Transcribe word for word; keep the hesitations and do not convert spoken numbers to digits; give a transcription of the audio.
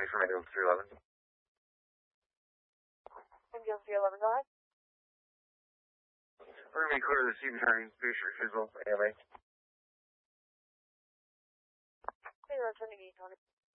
County from ambulance three eleven. Ambulance three eleven, go ahead. We're going to be clear this evening turning patient physical A M A. Clear, Trinity, Tony.